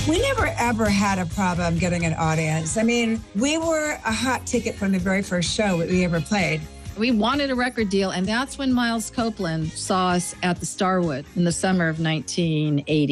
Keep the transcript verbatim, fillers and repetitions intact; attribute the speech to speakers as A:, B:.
A: We never, ever had a problem getting an audience. I mean, we were a hot ticket from the very first show that we ever played.
B: We wanted a record deal, and that's when Miles Copeland saw us at the Starwood in the summer of nineteen eighty.